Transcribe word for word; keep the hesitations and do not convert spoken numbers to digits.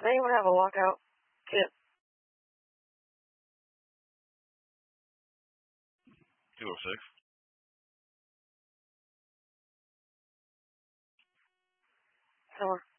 Does anyone have a lockout kit? two oh six. Somewhere.